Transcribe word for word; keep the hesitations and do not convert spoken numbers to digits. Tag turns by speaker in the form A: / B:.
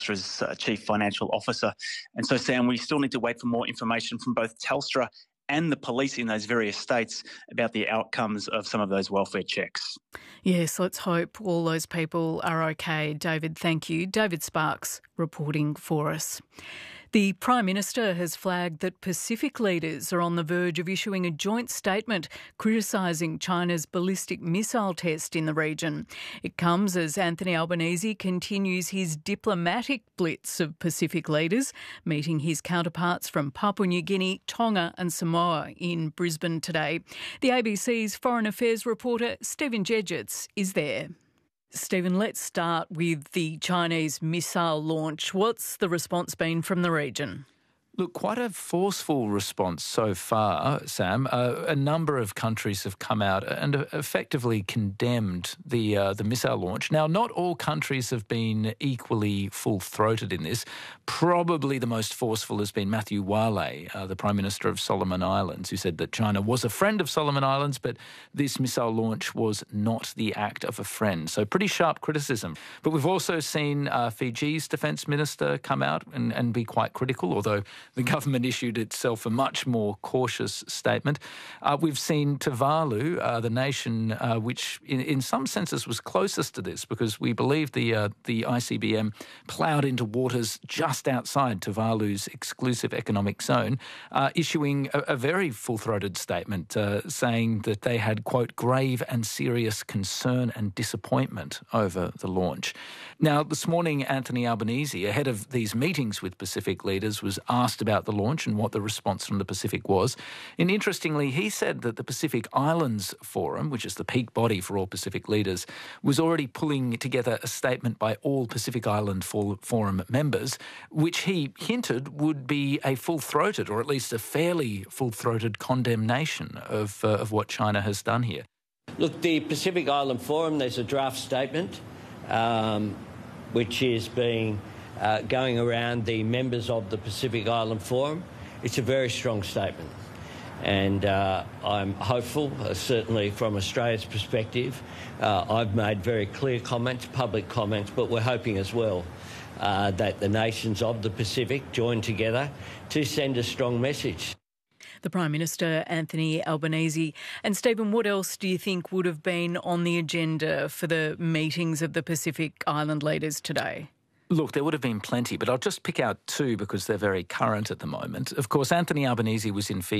A: Telstra's uh, chief financial officer. And so, Sam, we still need to wait for more information from both Telstra and the police in those various states about the outcomes of some of those welfare checks.
B: Yes, let's hope all those people are okay. David, thank you. David Sparks reporting for us. The Prime Minister has flagged that Pacific leaders are on the verge of issuing a joint statement criticising China's ballistic missile test in the region. It comes as Anthony Albanese continues his diplomatic blitz of Pacific leaders, meeting his counterparts from Papua New Guinea, Tonga and Samoa in Brisbane today. The A B C's Foreign Affairs reporter Stephen Jedgetts is there. Stephen, let's start with the Chinese missile launch. What's the response been from the region?
C: Look, quite a forceful response so far, Sam. Uh, a number of countries have come out and effectively condemned the uh, the missile launch. Now, not all countries have been equally full-throated in this. Probably the most forceful has been Matthew Wale, uh, the Prime Minister of Solomon Islands, who said that China was a friend of Solomon Islands, but this missile launch was not the act of a friend. So pretty sharp criticism. But we've also seen uh, Fiji's Defence Minister come out and, and be quite critical, although the government issued itself a much more cautious statement. Uh, we've seen Tuvalu, uh, the nation uh, which in, in some senses was closest to this, because we believe the uh, the I C B M ploughed into waters just outside Tuvalu's exclusive economic zone, uh, issuing a, a very full-throated statement uh, saying that they had, quote, grave and serious concern and disappointment over the launch. Now, this morning, Anthony Albanese, ahead of these meetings with Pacific leaders, was asked about the launch and what the response from the Pacific was. And interestingly, he said that the Pacific Islands Forum, which is the peak body for all Pacific leaders, was already pulling together a statement by all Pacific Island Forum members, which he hinted would be a full-throated, or at least a fairly full-throated condemnation of, uh, of what China has done here.
D: Look, the Pacific Island Forum, there's a draft statement um, which is being Uh, going around the members of the Pacific Island Forum. It's a very strong statement. And uh, I'm hopeful, uh, certainly from Australia's perspective. Uh, I've made very clear comments, public comments, but we're hoping as well uh, that the nations of the Pacific join together to send a strong message.
B: The Prime Minister, Anthony Albanese. And Stephen, what else do you think would have been on the agenda for the meetings of the Pacific Island leaders today?
C: Look, there would have been plenty, but I'll just pick out two because they're very current at the moment. Of course, Anthony Albanese was in Fiji